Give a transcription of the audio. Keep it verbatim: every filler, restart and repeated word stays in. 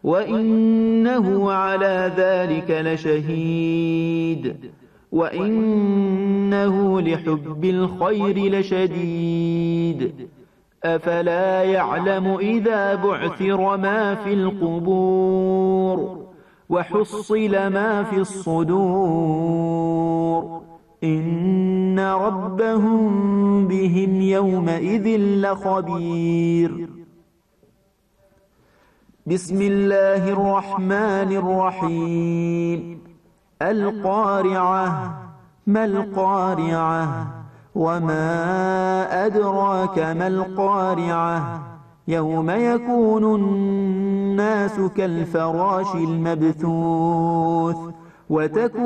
وإنه على ذلك لشهيد وإنه لحب الخير لشديد أفلا يعلم إذا بعثر ما في القبور وحصل ما في الصدور إن ربهم بهم يومئذ لخبير. بسم الله الرحمن الرحيم القارعة ما القارعة وما أدراك ما القارعة يوم يكون الناس كالفراش المبثوث وتكون